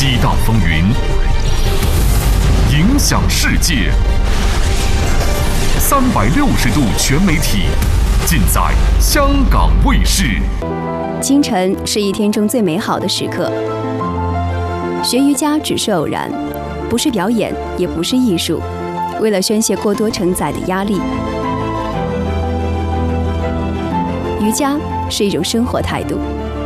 激荡风云，影响世界。360度全媒体，尽在香港卫视。 清晨是一天中最美好的时刻。学瑜伽只是偶然，不是表演，也不是艺术，为了宣泄过多承载的压力。瑜伽是一种生活态度。